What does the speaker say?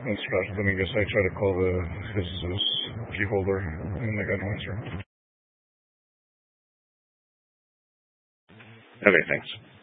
And Scott Dominguez, I tried to call his key holder, and I got no answer. Okay, thanks.